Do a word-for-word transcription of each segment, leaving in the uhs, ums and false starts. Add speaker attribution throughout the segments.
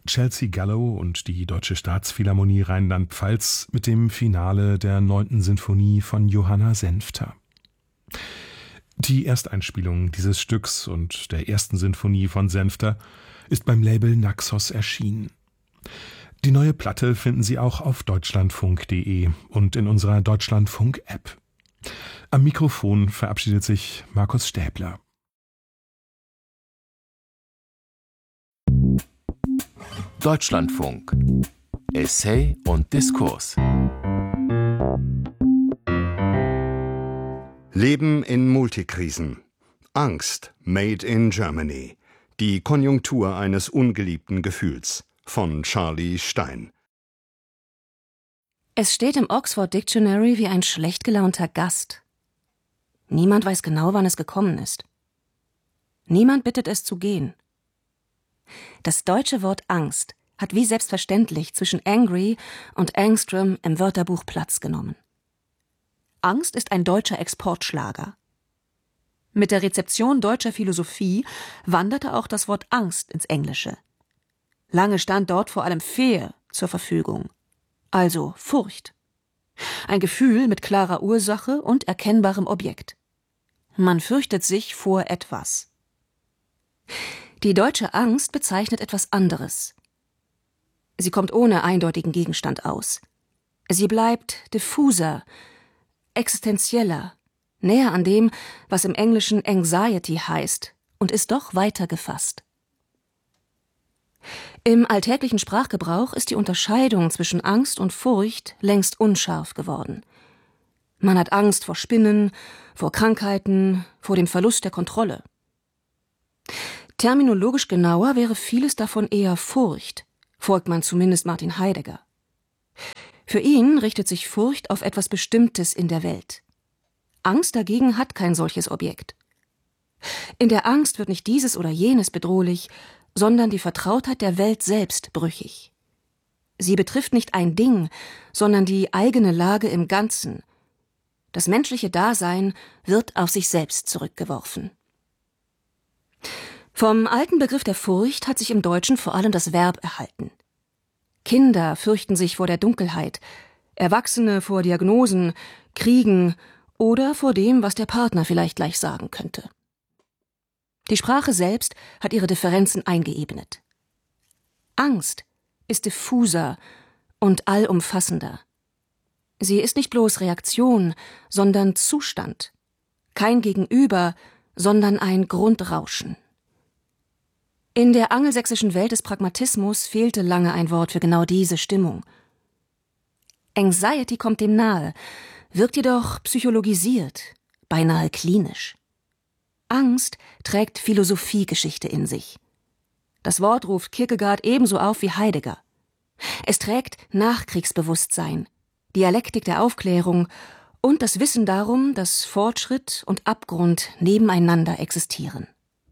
Speaker 1: Chelsea Gallo und die Deutsche Staatsphilharmonie Rheinland-Pfalz mit dem Finale der neunten Sinfonie von Johanna Senfter. Die Ersteinspielung dieses Stücks und der ersten Sinfonie von Senfter ist beim Label Naxos erschienen. Die neue Platte finden Sie auch auf deutschlandfunk punkt de und in unserer Deutschlandfunk-App. Am Mikrofon verabschiedet sich Markus Stäbler.
Speaker 2: Deutschlandfunk. Essay und Diskurs.
Speaker 3: Leben in Multikrisen. Angst, made in Germany. Die Konjunktur eines ungeliebten Gefühls. Von Charlie Stein.
Speaker 4: Es steht im Oxford Dictionary wie ein schlecht gelaunter Gast. Niemand weiß genau, wann es gekommen ist. Niemand bittet es zu gehen. Das deutsche Wort Angst hat wie selbstverständlich zwischen angry und Angstrom im Wörterbuch Platz genommen. Angst ist ein deutscher Exportschlager. Mit der Rezeption deutscher Philosophie wanderte auch das Wort Angst ins Englische. Lange stand dort vor allem Fear zur Verfügung, also Furcht. Ein Gefühl mit klarer Ursache und erkennbarem Objekt. Man fürchtet sich vor etwas. Die deutsche Angst bezeichnet etwas anderes. Sie kommt ohne eindeutigen Gegenstand aus. Sie bleibt diffuser, existenzieller, näher an dem, was im Englischen Anxiety heißt, und ist doch weiter gefasst. Im alltäglichen Sprachgebrauch ist die Unterscheidung zwischen Angst und Furcht längst unscharf geworden. Man hat Angst vor Spinnen, vor Krankheiten, vor dem Verlust der Kontrolle. Terminologisch genauer wäre vieles davon eher Furcht, folgt man zumindest Martin Heidegger. Für ihn richtet sich Furcht auf etwas Bestimmtes in der Welt. Angst dagegen hat kein solches Objekt. In der Angst wird nicht dieses oder jenes bedrohlich, sondern die Vertrautheit der Welt selbst brüchig. Sie betrifft nicht ein Ding, sondern die eigene Lage im Ganzen. Das menschliche Dasein wird auf sich selbst zurückgeworfen. Vom alten Begriff der Furcht hat sich im Deutschen vor allem das Verb erhalten. Kinder fürchten sich vor der Dunkelheit, Erwachsene vor Diagnosen, Kriegen oder vor dem, was der Partner vielleicht gleich sagen könnte. Die Sprache selbst hat ihre Differenzen eingeebnet. Angst ist diffuser und allumfassender. Sie ist nicht bloß Reaktion, sondern Zustand. Kein Gegenüber, sondern ein Grundrauschen. In der angelsächsischen Welt des Pragmatismus fehlte lange ein Wort für genau diese Stimmung. Anxiety kommt dem nahe, wirkt jedoch psychologisiert, beinahe klinisch. Angst trägt Philosophiegeschichte in sich. Das Wort ruft Kierkegaard ebenso auf wie Heidegger. Es trägt Nachkriegsbewusstsein, Dialektik der Aufklärung und das Wissen darum, dass Fortschritt und Abgrund nebeneinander existieren.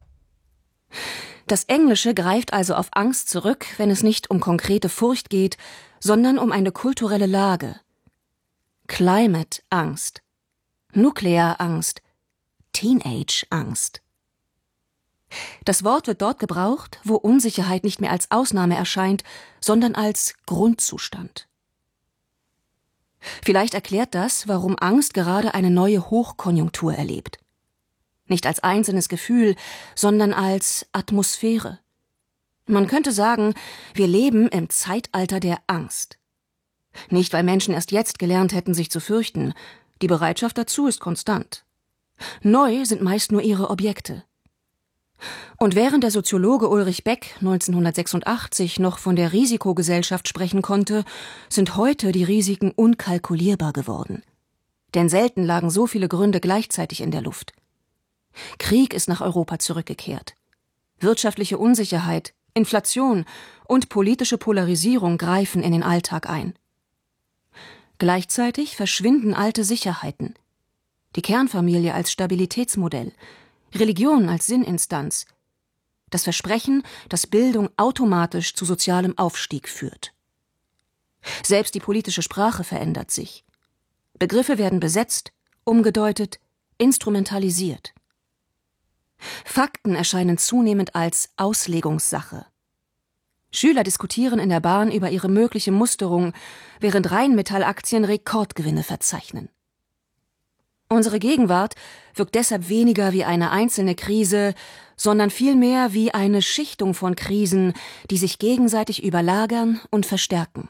Speaker 4: Das Englische greift also auf Angst zurück, wenn es nicht um konkrete Furcht geht, sondern um eine kulturelle Lage. Climate-Angst, Nuklearangst, Teenage-Angst. Das Wort wird dort gebraucht, wo Unsicherheit nicht mehr als Ausnahme erscheint, sondern als Grundzustand. Vielleicht erklärt das, warum Angst gerade eine neue Hochkonjunktur erlebt. Nicht als einzelnes Gefühl, sondern als Atmosphäre. Man könnte sagen, wir leben im Zeitalter der Angst. Nicht, weil Menschen erst jetzt gelernt hätten, sich zu fürchten. Die Bereitschaft dazu ist konstant. Neu sind meist nur ihre Objekte. Und während der Soziologe Ulrich Beck neunzehnhundertsechsundachtzig noch von der Risikogesellschaft sprechen konnte, sind heute die Risiken unkalkulierbar geworden. Denn selten lagen so viele Gründe gleichzeitig in der Luft. Krieg ist nach Europa zurückgekehrt. Wirtschaftliche Unsicherheit, Inflation und politische Polarisierung greifen in den Alltag ein. Gleichzeitig verschwinden alte Sicherheiten. Die Kernfamilie als Stabilitätsmodell, Religion als Sinninstanz, das Versprechen, dass Bildung automatisch zu sozialem Aufstieg führt. Selbst die politische Sprache verändert sich. Begriffe werden besetzt, umgedeutet, instrumentalisiert. Fakten erscheinen zunehmend als Auslegungssache. Schüler diskutieren in der Bahn über ihre mögliche Musterung, während Rheinmetall-Aktien Rekordgewinne verzeichnen. Unsere Gegenwart wirkt deshalb weniger wie eine einzelne Krise, sondern vielmehr wie eine Schichtung von Krisen, die sich gegenseitig überlagern und verstärken.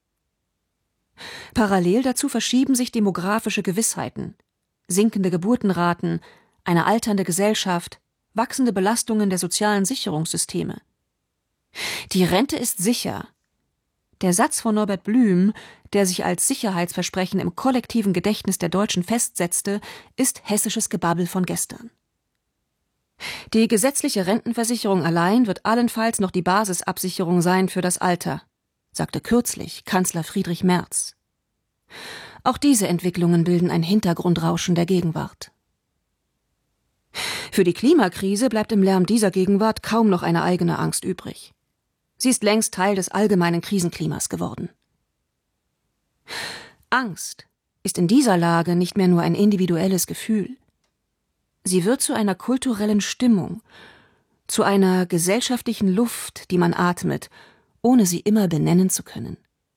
Speaker 4: Parallel dazu verschieben sich demografische Gewissheiten, sinkende Geburtenraten, eine alternde Gesellschaft, wachsende Belastungen der sozialen Sicherungssysteme. Die Rente ist sicher. Der Satz von Norbert Blüm, der sich als Sicherheitsversprechen im kollektiven Gedächtnis der Deutschen festsetzte, ist hessisches Gebabbel von gestern. Die gesetzliche Rentenversicherung allein wird allenfalls noch die Basisabsicherung sein für das Alter, sagte kürzlich Kanzler Friedrich Merz. Auch diese Entwicklungen bilden ein Hintergrundrauschen der Gegenwart. Für die Klimakrise bleibt im Lärm dieser Gegenwart kaum noch eine eigene Angst übrig. Sie ist längst Teil des allgemeinen Krisenklimas geworden. Angst ist in dieser Lage nicht mehr nur ein individuelles Gefühl. Sie wird zu einer kulturellen Stimmung, zu einer gesellschaftlichen Luft, die man atmet, ohne sie immer benennen zu können.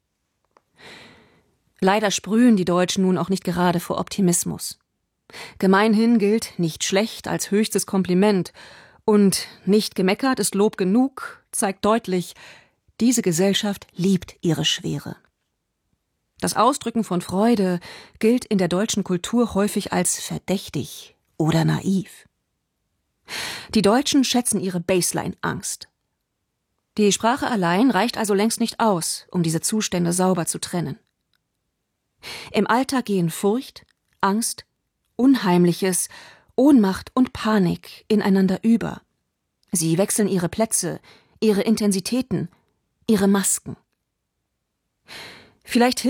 Speaker 4: Leider sprühen die Deutschen nun auch nicht gerade vor Optimismus. Gemeinhin gilt nicht schlecht als höchstes Kompliment und nicht gemeckert ist Lob genug, zeigt deutlich, diese Gesellschaft liebt ihre Schwere. Das Ausdrücken von Freude gilt in der deutschen Kultur häufig als verdächtig oder naiv. Die Deutschen schätzen ihre Baseline-Angst. Die Sprache allein reicht also längst nicht aus, um diese Zustände sauber zu trennen. Im Alltag gehen Furcht, Angst, Unheimliches, Ohnmacht und Panik ineinander über. Sie wechseln ihre Plätze, ihre Intensitäten, ihre Masken. Vielleicht